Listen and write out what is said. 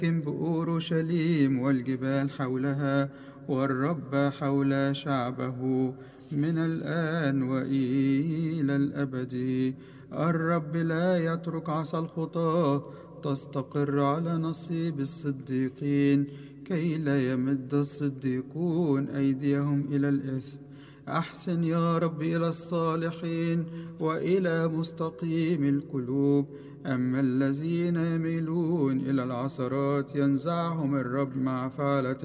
بأورشليم والجبال حولها، والرب حول شعبه من الآن وإلى الأبد. الرب لا يترك عصا الخطاة تستقر على نصيب الصديقين، كي لا يمد الصديقون أيديهم إلى الإثم. أحسن يا رب إلى الصالحين وإلى مستقيم القلوب، أما الذين يميلون إلى العثرات ينزعهم الرب مع فعلة